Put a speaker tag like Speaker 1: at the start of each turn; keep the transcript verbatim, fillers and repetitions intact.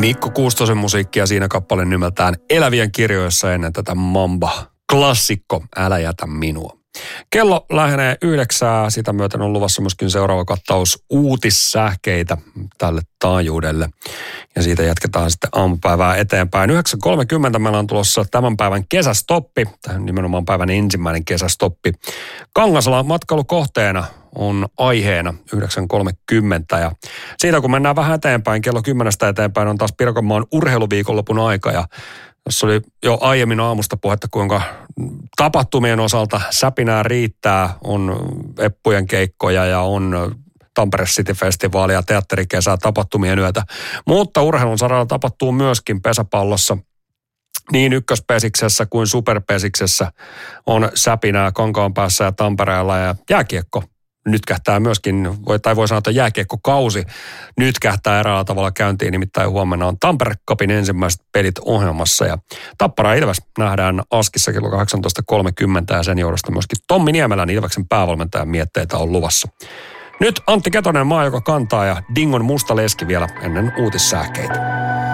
Speaker 1: Mikko Kuustosen musiikkia siinä kappale nimeltään Elävien kirjoissa ennen tätä Mamba-klassikko Älä jätä minua. Kello lähenee yhdeksää, sitä myöten on luvassa myöskin seuraava kattaus uutissähkeitä tälle taajuudelle. Ja siitä jatketaan sitten aamupäivää eteenpäin. yhdeksän kolmekymmentä meillä on tulossa tämän päivän kesästoppi, tähän nimenomaan päivän ensimmäinen kesästoppi. Kangasala matkailukohteena on aiheena yhdeksän kolmekymmentä ja siitä kun mennään vähän eteenpäin, kello kymmenestä eteenpäin on taas Pirkanmaan urheiluviikonlopun aika ja tässä oli jo aiemmin aamusta puhetta, kuinka tapahtumien osalta säpinää riittää, on Eppujen keikkoja ja on Tampere City-festivaali ja teatterikesää tapahtumien yötä. Mutta urheilun saralla tapahtuu myöskin pesäpallossa. Niin ykköspesiksessä kuin superpesiksessä on säpinää Kankaanpäässä ja Tampereella ja jääkiekko. Nyt kähtää myöskin, tai voi sanoa, että jääkiekkokausi nyt kähtää eräällä tavalla käyntiin, nimittäin huomenna on Tampere Cupin ensimmäiset pelit ohjelmassa ja Tappara Ilves nähdään Askissa kello kahdeksantoista kolmekymmentä ja sen johdosta myöskin Tommi Niemelän Ilveksen päävalmentajan mietteitä on luvassa. Nyt Antti Ketonen maa, joka kantaa ja Dingon musta leski vielä ennen uutissähkeitä.